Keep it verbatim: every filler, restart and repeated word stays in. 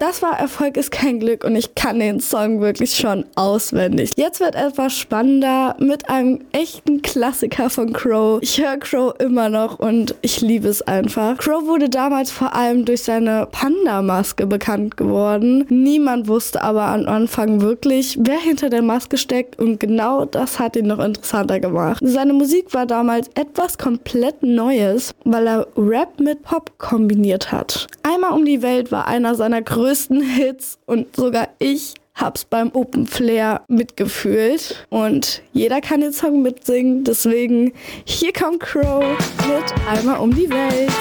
Das war Erfolg ist kein Glück und ich kann den Song wirklich schon auswendig. Jetzt wird etwas spannender mit einem echten Klassiker von Crow. Ich höre Crow immer noch und ich liebe es einfach. Crow wurde damals vor allem durch seine Panda-Maske bekannt geworden. Niemand wusste aber am Anfang wirklich, wer hinter der Maske steckt, und genau das hat ihn noch interessanter gemacht. Seine Musik war damals etwas komplett Neues, weil er Rap mit Pop kombiniert hat. Einmal um die Welt war einer seiner größten Hits und sogar ich hab's beim Open Flair mitgefühlt und jeder kann den Song mitsingen, deswegen hier kommt Crow mit Einmal um die Welt.